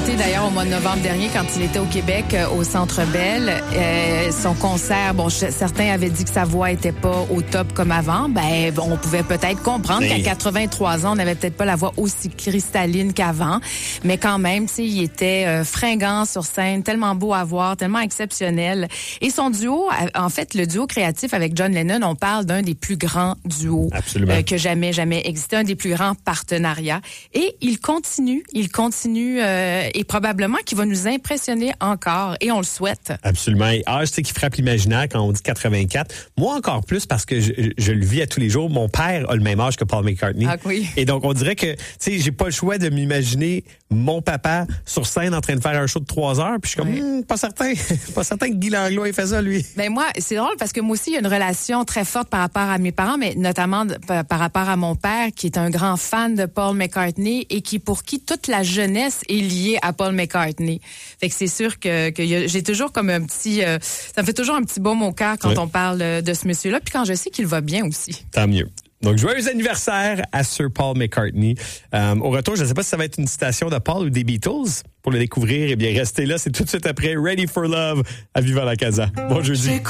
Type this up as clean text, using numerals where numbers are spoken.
présenté d'ailleurs au mois de novembre dernier quand il était au Québec, au Centre Bell. Son concert, certains avaient dit que sa voix était pas au top comme avant. On pouvait peut-être comprendre qu'à 83 ans, on n'avait peut-être pas la voix aussi cristalline qu'avant. Mais quand même, tu sais, il était fringant sur scène, tellement beau à voir, tellement exceptionnel. Et son duo, en fait, le duo créatif avec John Lennon, on parle d'un des plus grands duos que jamais existé, un des plus grands partenariats. Et il continue et probablement qu'il va nous impressionner encore et on le souhaite. Absolument. Et c'est qui frappe l'imaginaire quand on dit 84. Moi encore plus parce que je le vis à tous les jours. Mon père a le même âge que Paul McCartney. Ah oui. Et donc on dirait que, tu sais, j'ai pas le choix de m'imaginer mon papa sur scène en train de faire un show de 3 heures. Puis je suis comme, pas certain que Guy Langlois ait fait ça, lui. Moi, c'est drôle parce que moi aussi, il y a une relation très forte par rapport à mes parents, mais notamment par rapport à mon père qui est un grand fan de Paul McCartney et pour qui toute la jeunesse est liée à Paul McCartney. Fait que c'est sûr que j'ai toujours comme un petit... ça me fait toujours un petit baume au cœur quand on parle de ce monsieur-là, puis quand je sais qu'il va bien aussi. Tant mieux. Donc, joyeux anniversaire à Sir Paul McCartney. Au retour, je ne sais pas si ça va être une citation de Paul ou des Beatles. Pour le découvrir, eh bien, restez là. C'est tout de suite après Ready for Love à Viva la Casa. Bon jeudi.